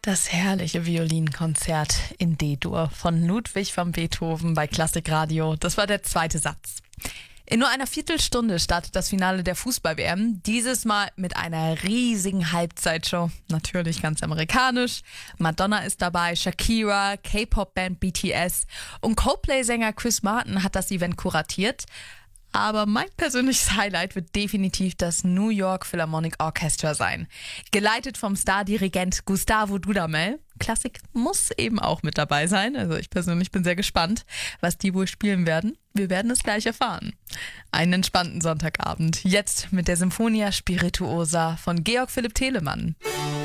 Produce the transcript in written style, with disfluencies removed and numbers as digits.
Das herrliche Violinkonzert in D-Dur von Ludwig van Beethoven bei Klassikradio. Das war der zweite Satz. In nur einer Viertelstunde startet das Finale der Fußball-WM. Dieses Mal mit einer riesigen Halbzeitshow. Natürlich ganz amerikanisch. Madonna ist dabei, Shakira, K-Pop-Band BTS und Coldplay-Sänger Chris Martin hat das Event kuratiert. Aber mein persönliches Highlight wird definitiv das New York Philharmonic Orchestra sein. Geleitet vom Stardirigent Gustavo Dudamel. Klassik muss eben auch mit dabei sein. Also ich persönlich bin sehr gespannt, was die wohl spielen werden. Wir werden es gleich erfahren. Einen entspannten Sonntagabend. Jetzt mit der Symphonia Spirituosa von Georg Philipp Telemann.